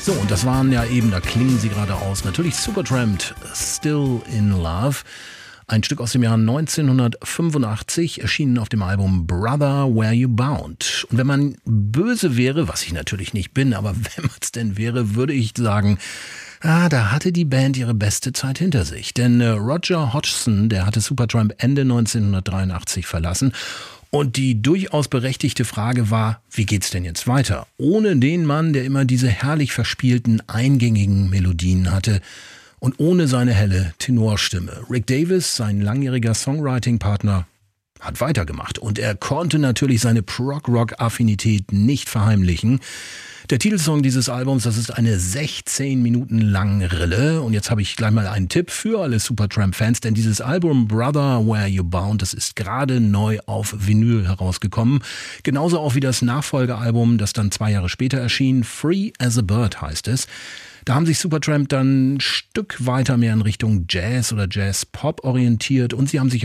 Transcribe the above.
So, und das waren ja eben, da klingen sie gerade aus, natürlich Supertramp, Still in Love. Ein Stück aus dem Jahr 1985, erschienen auf dem Album Brother, Where You Bound. Und wenn man böse wäre, was ich natürlich nicht bin, aber wenn man es denn wäre, würde ich sagen, da hatte die Band ihre beste Zeit hinter sich. Denn Roger Hodgson, der hatte Supertramp Ende 1983 verlassen. Und die durchaus berechtigte Frage war, wie geht's denn jetzt weiter? Ohne den Mann, der immer diese herrlich verspielten, eingängigen Melodien hatte und ohne seine helle Tenorstimme. Rick Davies, sein langjähriger Songwriting-Partner, hat weitergemacht. Und er konnte natürlich seine Prog-Rock-Affinität nicht verheimlichen. Der Titelsong dieses Albums, das ist eine 16 Minuten lange Rille. Und jetzt habe ich gleich mal einen Tipp für alle Supertramp-Fans, denn dieses Album Brother, Where You Bound, das ist gerade neu auf Vinyl herausgekommen. Genauso auch wie das Nachfolgealbum, das dann 2 Jahre später erschien. Free as a Bird heißt es. Da haben sich Supertramp dann ein Stück weiter mehr in Richtung Jazz oder Jazz-Pop orientiert und sie haben sich